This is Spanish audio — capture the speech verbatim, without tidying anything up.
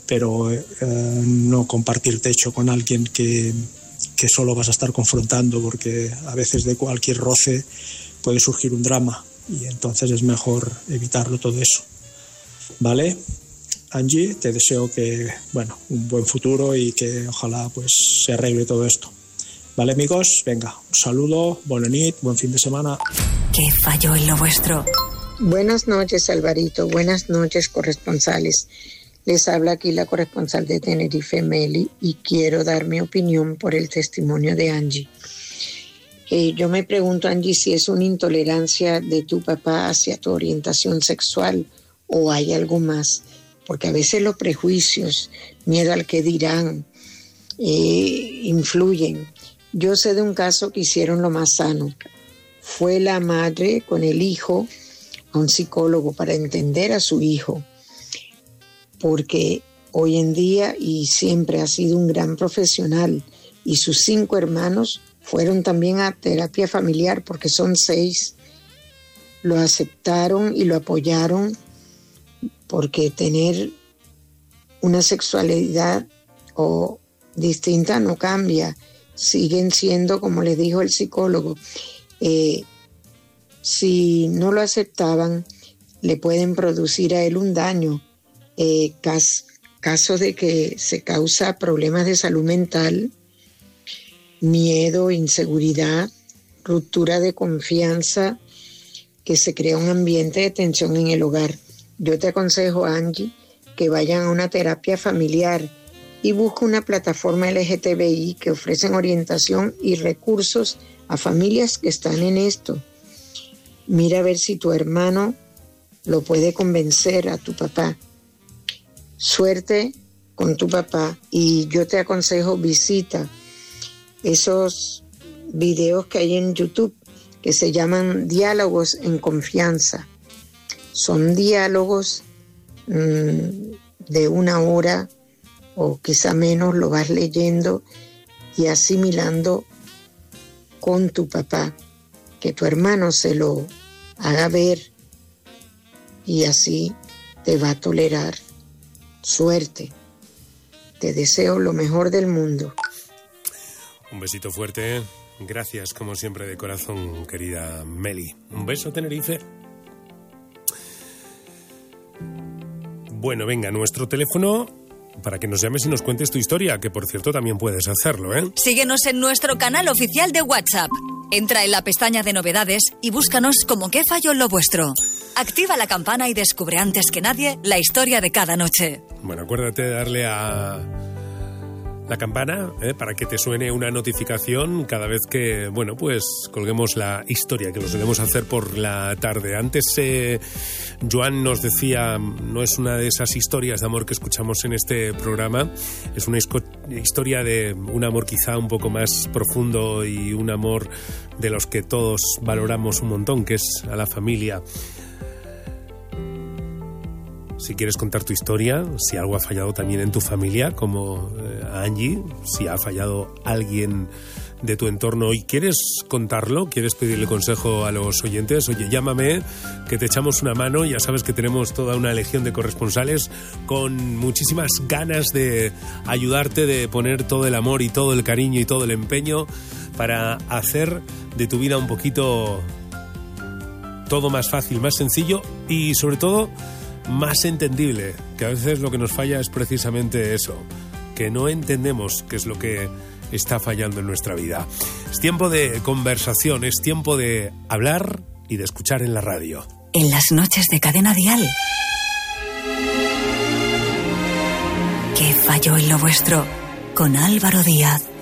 pero eh, no compartir techo con alguien que, que solo vas a estar confrontando, porque a veces de cualquier roce puede surgir un drama y entonces es mejor evitarlo todo eso. ¿Vale? Angie, te deseo que, bueno, un buen futuro y que ojalá pues se arregle todo esto. ¿Vale, amigos? Venga, un saludo, buena nit, buen fin de semana. ¿Qué falló en lo vuestro? Buenas noches, Alvarito. Buenas noches, corresponsales. Les habla aquí la corresponsal de Tenerife, Meli, y quiero dar mi opinión por el testimonio de Angie. Eh, yo me pregunto, Angie, si es una intolerancia de tu papá hacia tu orientación sexual o hay algo más, porque a veces los prejuicios, miedo al que dirán, eh, influyen. Yo sé de un caso que hicieron lo más sano. Fue la madre con el hijo a un psicólogo para entender a su hijo, porque hoy en día y siempre ha sido un gran profesional, y sus cinco hermanos fueron también a terapia familiar, porque son seis, lo aceptaron y lo apoyaron, porque tener una sexualidad o distinta no cambia, siguen siendo, como le dijo el psicólogo, eh, si no lo aceptaban, le pueden producir a él un daño. Eh, cas, casos de que se causa problemas de salud mental, miedo, inseguridad, ruptura de confianza, que se crea un ambiente de tensión en el hogar. Yo te aconsejo, Angie, que vayan a una terapia familiar y busca una plataforma L G T B I que ofrecen orientación y recursos a familias que están en esto. Mira a ver si tu hermano lo puede convencer a tu papá. Suerte con tu papá, y yo te aconsejo visita esos videos que hay en YouTube que se llaman Diálogos en Confianza. Son diálogos mmm, de una hora o quizá menos, lo vas leyendo y asimilando con tu papá, que tu hermano se lo haga ver y así te va a tolerar. Suerte, te deseo lo mejor del mundo. Un besito fuerte, gracias como siempre de corazón, querida Meli. Un beso, Tenerife. Bueno, venga, nuestro teléfono para que nos llames y nos cuentes tu historia, que por cierto también puedes hacerlo, ¿eh? Síguenos en nuestro canal oficial de WhatsApp. Entra en la pestaña de novedades y búscanos como ¿Qué falló en lo vuestro? Activa la campana y descubre antes que nadie la historia de cada noche. Bueno, acuérdate de darle a la campana, ¿eh? Para que te suene una notificación cada vez que, bueno, pues colguemos la historia, que lo solemos hacer por la tarde. Antes eh, Joan nos decía, no es una de esas historias de amor que escuchamos en este programa, es una historia de un amor quizá un poco más profundo y un amor de los que todos valoramos un montón, que es a la familia. Si quieres contar tu historia, si algo ha fallado también en tu familia, como eh, Angie, si ha fallado alguien de tu entorno y quieres contarlo, quieres pedirle consejo a los oyentes, oye, llámame, que te echamos una mano. Ya sabes que tenemos toda una legión de corresponsales con muchísimas ganas de ayudarte, de poner todo el amor y todo el cariño y todo el empeño para hacer de tu vida un poquito todo más fácil, más sencillo y sobre todo más entendible, que a veces lo que nos falla es precisamente eso, que no entendemos qué es lo que está fallando en nuestra vida. Es tiempo de conversación, es tiempo de hablar y de escuchar en la radio. En las noches de Cadena Dial. ¿Qué falló en lo vuestro? Con Álvaro Díaz.